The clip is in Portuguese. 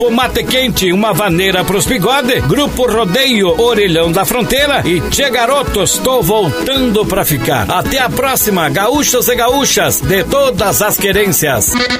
O Mate Quente, uma vaneira pros bigode, Grupo Rodeio, Orelhão da Fronteira e Tchê Garotos, tô voltando pra ficar. Até a próxima, gaúchos e gaúchas de todas as querências.